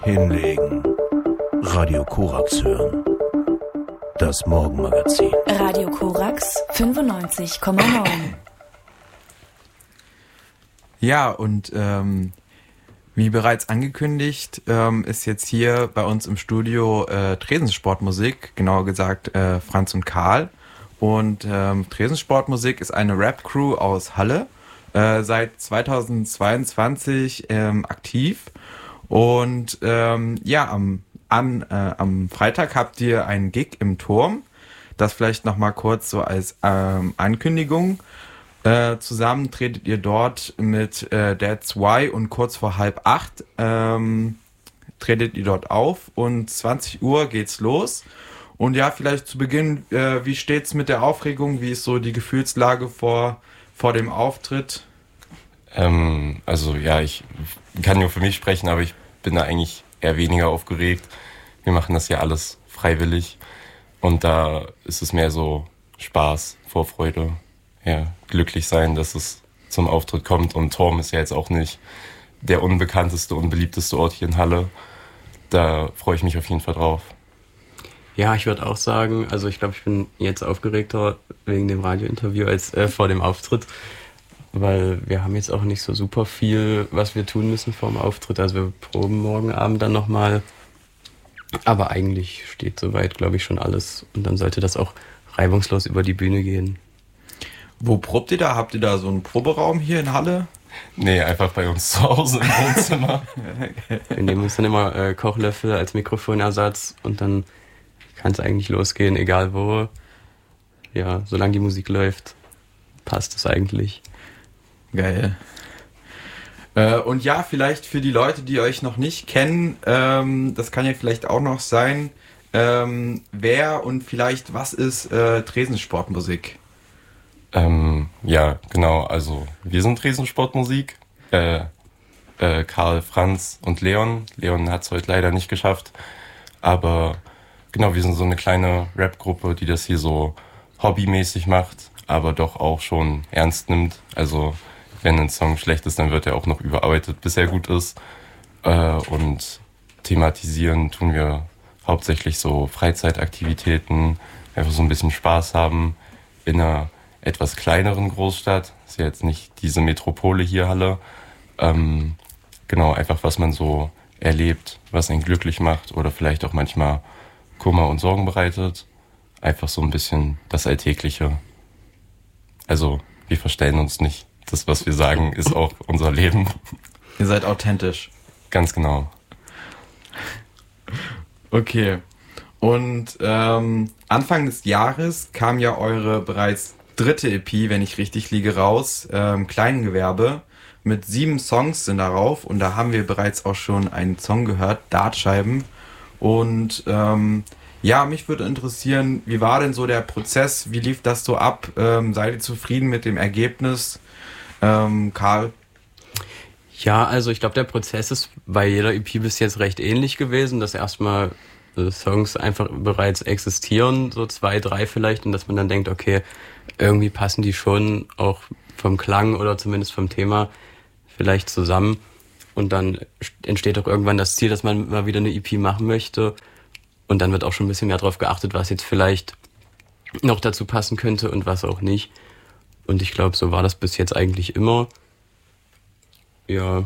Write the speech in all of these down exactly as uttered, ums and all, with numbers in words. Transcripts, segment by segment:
Hinlegen. Radio Korax hören. Das Morgenmagazin. Radio Korax fünfundneunzig Komma neun. Ja, und ähm, wie bereits angekündigt, ähm, ist jetzt hier bei uns im Studio äh, Tresensportmusik, genauer gesagt äh, Franz und Karl. Und ähm, Tresensportmusik ist eine Rap-Crew aus Halle, äh, seit zweitausendzweiundzwanzig ähm, aktiv. Und ähm, ja, am, an, äh, am Freitag habt ihr einen Gig im Turm. Das vielleicht nochmal kurz so als ähm, Ankündigung. Äh, zusammen tretet ihr dort mit äh, That's Why und kurz vor halb acht ähm, tretet ihr dort auf und zwanzig Uhr geht's los. Und ja, vielleicht zu Beginn, äh, wie steht's mit der Aufregung? Wie ist so die Gefühlslage vor, vor dem Auftritt? Ähm, also ja, ich kann nur für mich sprechen, aber ich bin da eigentlich eher weniger aufgeregt. Wir machen das ja alles freiwillig und da ist es mehr so Spaß, Vorfreude. Ja, glücklich sein, dass es zum Auftritt kommt. Und Turm ist ja jetzt auch nicht der unbekannteste und beliebteste Ort hier in Halle. Da freue ich mich auf jeden Fall drauf. Ja, ich würde auch sagen, also ich glaube, ich bin jetzt aufgeregter wegen dem Radiointerview als äh, vor dem Auftritt, weil wir haben jetzt auch nicht so super viel, was wir tun müssen vor dem Auftritt. Also wir proben morgen Abend dann nochmal. Aber eigentlich steht soweit, glaube ich, schon alles. Und dann sollte das auch reibungslos über die Bühne gehen. Wo probt ihr da? Habt ihr da so einen Proberaum hier in Halle? Nee, einfach bei uns zu Hause im Wohnzimmer. Wir nehmen uns dann immer äh, Kochlöffel als Mikrofonersatz und dann kann es eigentlich losgehen, egal wo. Ja, solange die Musik läuft, passt es eigentlich. Geil. Äh, und ja, vielleicht für die Leute, die euch noch nicht kennen, ähm, das kann ja vielleicht auch noch sein, ähm, wer und vielleicht was ist äh, Tresensportmusik? Ähm, ja, genau, also wir sind Tresensportmusik, äh, äh, Karl, Franz und Leon. Leon hat es heute leider nicht geschafft, aber genau, wir sind so eine kleine Rap-Gruppe, die das hier so hobbymäßig macht, aber doch auch schon ernst nimmt. Also wenn ein Song schlecht ist, dann wird er auch noch überarbeitet, bis er gut ist. Äh, und thematisieren tun wir hauptsächlich so Freizeitaktivitäten, einfach so ein bisschen Spaß haben in einer etwas kleineren Großstadt, ist ja jetzt nicht diese Metropole hier, Halle. Ähm, genau, einfach was man so erlebt, was einen glücklich macht oder vielleicht auch manchmal Kummer und Sorgen bereitet. Einfach so ein bisschen das Alltägliche. Also, wir verstellen uns nicht. Das, was wir sagen, ist auch unser Leben. Ihr seid authentisch. Ganz genau. Okay. Und ähm, Anfang des Jahres kam ja eure bereits dritte E P, wenn ich richtig liege, raus, ähm, Kleingewerbe, mit sieben Songs sind darauf und da haben wir bereits auch schon einen Song gehört, Dartscheiben. Und ähm, ja, mich würde interessieren, wie war denn so der Prozess, wie lief das so ab, ähm, seid ihr zufrieden mit dem Ergebnis? Ähm, Karl? Ja, also ich glaube, der Prozess ist bei jeder E P bis jetzt recht ähnlich gewesen, dass erstmal äh, Songs einfach bereits existieren, so zwei, drei vielleicht, und dass man dann denkt, okay, irgendwie passen die schon auch vom Klang oder zumindest vom Thema vielleicht zusammen. Und dann entsteht auch irgendwann das Ziel, dass man mal wieder eine E P machen möchte. Und dann wird auch schon ein bisschen mehr darauf geachtet, was jetzt vielleicht noch dazu passen könnte und was auch nicht. Und ich glaube, so war das bis jetzt eigentlich immer. Ja.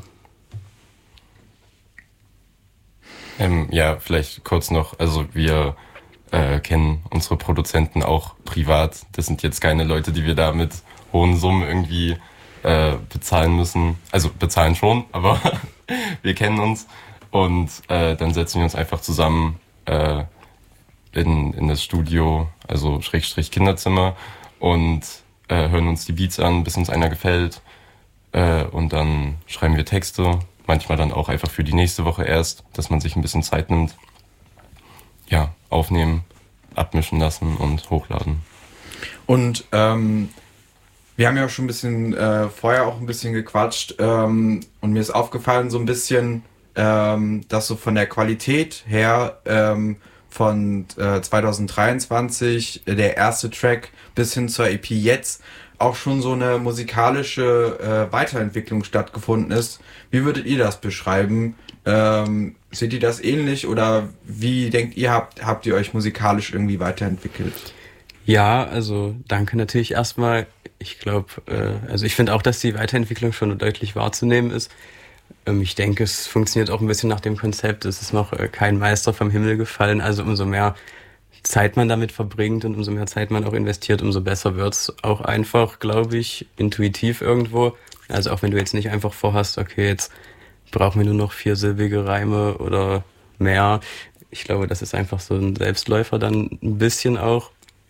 Ähm, ja, vielleicht kurz noch, also wir äh, kennen unsere Produzenten auch privat. Das sind jetzt keine Leute, die wir da mit hohen Summen irgendwie äh, bezahlen müssen. Also bezahlen schon, aber wir kennen uns. Und äh, dann setzen wir uns einfach zusammen äh, in, in das Studio, also Schrägstrich Kinderzimmer, und äh, hören uns die Beats an, bis uns einer gefällt. Äh, und dann schreiben wir Texte, manchmal dann auch einfach für die nächste Woche erst, dass man sich ein bisschen Zeit nimmt. Ja, aufnehmen, abmischen lassen und hochladen. Und ähm, wir haben ja schon ein bisschen äh, vorher auch ein bisschen gequatscht ähm, und mir ist aufgefallen so ein bisschen, ähm, dass so von der Qualität her ähm, von äh, zwanzig dreiundzwanzig äh, der erste Track bis hin zur E P jetzt auch schon so eine musikalische äh, Weiterentwicklung stattgefunden ist. Wie würdet ihr das beschreiben? Ähm, seht ihr das ähnlich oder wie denkt ihr, habt, habt ihr euch musikalisch irgendwie weiterentwickelt? Ja, also danke natürlich erstmal. Ich glaube, äh, also ich finde auch, dass die Weiterentwicklung schon deutlich wahrzunehmen ist. Ähm, ich denke, es funktioniert auch ein bisschen nach dem Konzept, es ist noch äh, kein Meister vom Himmel gefallen, also umso mehr Zeit man damit verbringt und umso mehr Zeit man auch investiert, umso besser wird's auch einfach, glaube ich, intuitiv irgendwo. Also auch wenn du jetzt nicht einfach vorhast, okay, jetzt brauchen wir nur noch viersilbige Reime oder mehr. Ich glaube, das ist einfach so ein Selbstläufer dann ein bisschen auch.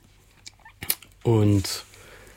Und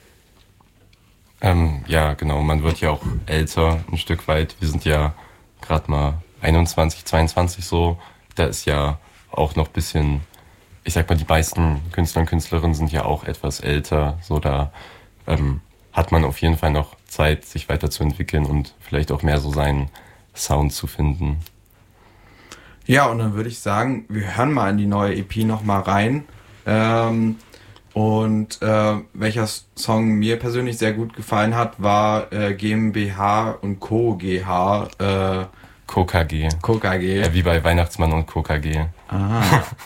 Ähm, ja, genau, man wird ja auch älter ein Stück weit. Wir sind ja gerade mal einundzwanzig, zweiundzwanzig so. Da ist ja auch noch ein bisschen, ich sag mal, die meisten Künstler und Künstlerinnen sind ja auch etwas älter. So, da ähm, hat man auf jeden Fall noch Zeit, sich weiterzuentwickeln und vielleicht auch mehr so seinen Sound zu finden. Ja, und dann würde ich sagen, wir hören mal in die neue E P nochmal rein. Ähm, und äh, welcher Song mir persönlich sehr gut gefallen hat, war äh, GmbH und Co. GH. Äh, Co K G. Co K G. Ja, wie bei Weihnachtsmann und Co K G. Ah,